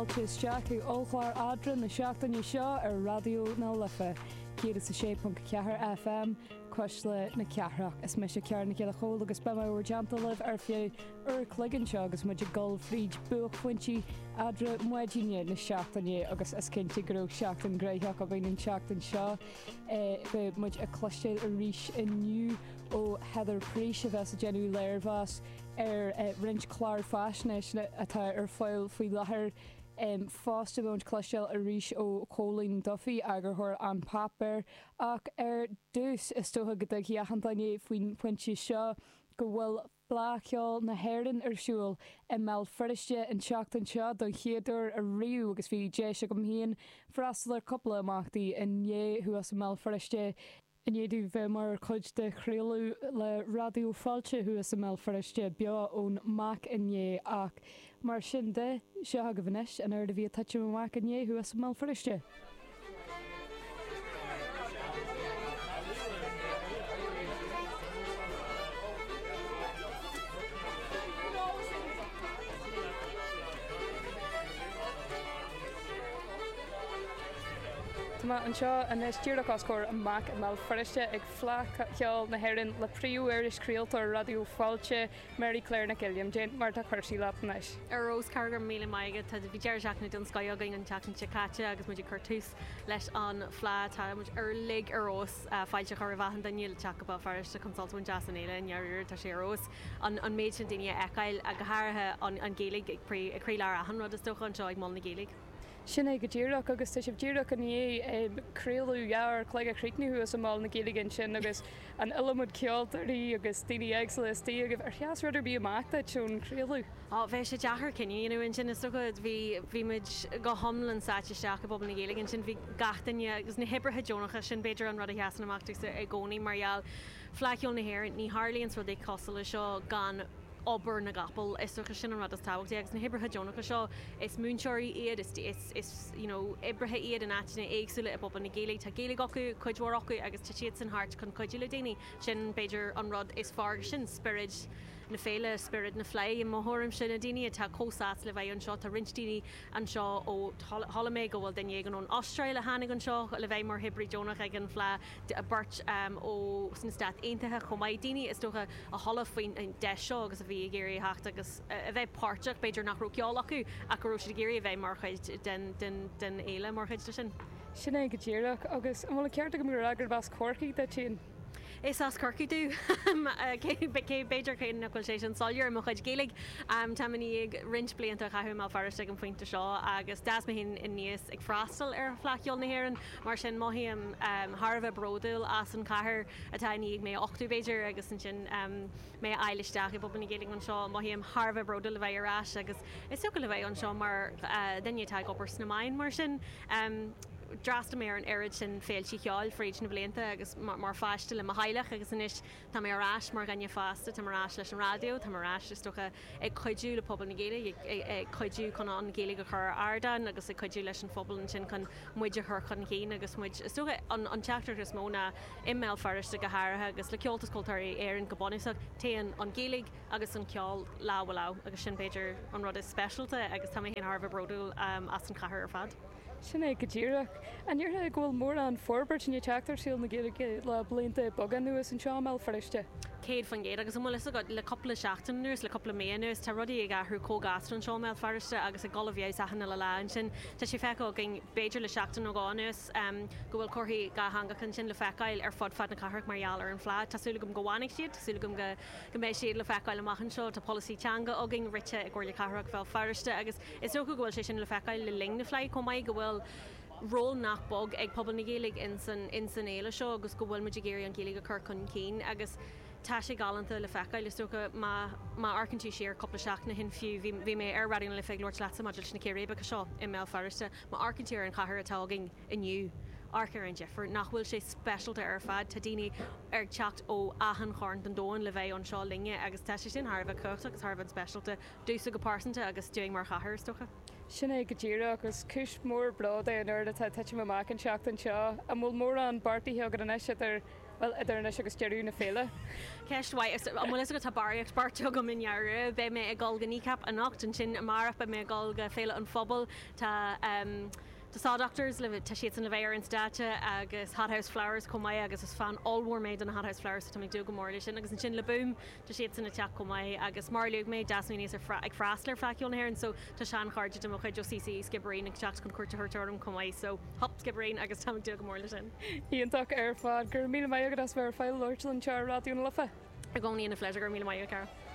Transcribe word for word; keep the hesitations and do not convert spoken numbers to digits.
Teach óchláir adra na seachtainní seo ar radio na lifa. Céad is a sé punt ceathair F M, cois le na ceathraach. Is me sé cear na céad a chóil agus be maiúir deanta libh ar fiú ar cluigan seo agus muid gol fríd buach fuintí adra muidíine na seachtainní agus is cinnte grú seachtain gréitheach a bhíonn seachtain seo. Be muid a cloisteil a ríis inniu ó Heather Príis a bheits a genú léirhás ar rint chláir fásneis atá ar fáil faoi lethir Um, fásta bhaint cloisteil a ríis ó Colleen Duffy agur thur an papir ach ar dús is tótha go dtí achantaine faoin pointí seo go bhfuil bláceáil na hairann arsúil i mbeall friiste an seachtain seo don chéadúir a riú agus bhí déise go mhíon freastal ar coppla amachtaí in dhé thuas mbeall friiste. In éidir bheith mar chuid de chréalú le radio fáilte thuas mbeall friiste beo ón mac in dhé ach mar sin de seo a go bhanis an air de bhí taite mac in dhé thuas mbeall friiste. Tá an seo an tíirlacháscóir an mac an mbeall friiste ag flaceáil na hairann le príú éiris críaltar radio fáilte Mary Claire na Gilliam Jane mar tá chuirsí lepanis. Arrós cargar míle maigad tá bhí deir seachna don scaiogaing an teachn Chicate agus muidir chuirtús leis an flá tá muid ar lig arrós fáilte chu bhahan Daniel Chacaba fariste consultant jazz an éile nearúir tá sé arrós an an méid sin daine ecail a go háirithe an an gélig ag prílar a hanrad is docha an seo ag mol na gélig. Sinna go ddíireach agus tá sibh ddíireach an é créalúhear chuig a chríicniú as má na géligan sin agus an ilamúd ceoltarí agus daoine agsalistí agus ar cheas ruidir bí amachta tún créalú. Á bheith sé deachar cinine inú sin is go bhí bhí muid go homlan sáte seach bob na géligan sin bhí gatainine agus na hebrethe Jonacha sin beidir an rud a cheasan amachtas ag gcónaí marall flaiciúil na hhéir ní hálíonn rud ag cosala seo gan obair na gapal is socha sin an rud as tábhachtí agus na hebrethe Jonacha seo is múnseirí iad is is is you know ibrethe iad an áitina éagsúla a bob na géalaigh tá géalaigh acu chuidhhar acu agus tá siad san hart chun chuidúla daoine sin beidir an rud is far sin spirit na féile spirit na flé i mthorm sin na daoine tá cósás le bheith an seo tá rintíine an seo ó tholamé go bhfuil daine an ón Austrail a hánig an seo le bheith mar hebrí Jonacha ag an flá a burt ó san stát aontaithe chomáid daoine is tócha a thola faoin de seo agus bhí géirí hacht agus a bheith páirteach beidir nach roceáil acu a go roisi géirí a bheith marchaid den den den éile marchaid sin. Sinna go ddíireach agus an bhfuil ceart go mú agur bas cuaircaí de sin. Is as corci dú cé beidir chéan nahfuil sé an sáir mo chuid géalaigh tá maní ag rint blianta chathú má fariste an foiointe seo agus das mé hin in níos ag freastal ar flaceol na hhéann mar sin maihíam Harbh brodul as an caiair atá níag mé ochtú beidir agus an sin mé eilisteach i bob na géalaigh an seo maihíam Harbh brodul le bheith arás agus is so go le bheith an seo mar dainnetá opair sna main mar sin drasta mé an airad sin féil si cheáil fríd na bblianta agus mar fáiste le maiilech agus inis tá mé arás mar ganne fásta tá marrás leis an radio tá marrás is tucha ag chuidú le pobl na géile ag chuidú chun an géala go chur ardan agus ag chuidú leis an phobal sin chun muide chur chun chéin agus muid is tucha an an teachtar is móna immeil fariste go háirithe agus le ceoltascoltarí ar an gobonach téan an géalaigh agus an ceáil láhá agus sin beidir an rud is specialta agus tá hén Harbh brodul as an caiair ar fad. Sinna go ddíireach an dúirtha ghfuil mór an forbert in teachtar síl na géalaige le blianta bagan nuas an seáil fariste. Céad fan géad agus mla go le coppla seachtainús le coppla méanús tá rudí ag athú cógastra an seáil fariste agus a gohhéh achanna le lein sin tá sé feicá gin beidir le seachtain ó gáús go bhfuil chothaí ga hangachan sin le feicáil ar fod fad na carthach marall ar an flád Tásúla gom go bhhainnig siad Tásúla gom go go méid siad le feicáil amachchan seo tá policy teanga ó gin rite ag gcuir le carthach fel fariste agus is so go bhfuil sé sin le feicáil le ling na fleid comá go bhfuil ról nach bog ag pobl na géalaigh in san in san éile seo agus go bhfuil muidir géirí an géalaigh a chur chun cín agus tá sé galanta le feicáil is tócha má arcantí séar coppla seach na hin fiú bhí mé ar radioún le feigh Lord Lata maidir na cérébe seo i mé fariste má arcantíar an chathair atágin inniu arcar an Jefffer nachhfuil sé specialta ar fad tá daoine ar teacht ó ahan chorn den dóin le bheith an seo linge agus tá sé sin Harbh cocht agus Harbh specialta dúsa go pásanta agus doing mar chathair stocha. Sinna go ddíire agus cis mór blada an air atá teite amach an seach an seo a bhfuil mór an bartaí heag an eisiad ar Well, idir na agus deirú na féile. Ceisthaid mla go tabbaríocht bartú go minhearú, bé mé ag gáil go nícap a nacht an sin marach be mé gáil go féile an phobal tá Tá sá doctors le tá siad an levéir an státe agus hothouse flowers com mai agus is fan allhór méid an hothouse flowers tá dú go mór sin agus an sin le boom tá siad san na teach com mai agus marliúg méid dasmí níos ag freisler flaiciún hair so tá sean charge am chuid C C skibbrain ag teach chun cuairte thuirm com mai so hop skibbrain agus tá dú go mór sin. Íonach ar fád gur mí mai agad as bhar fáil Lord an tear ráúna lefa. A gcóí na fleisir gur mí mai cara.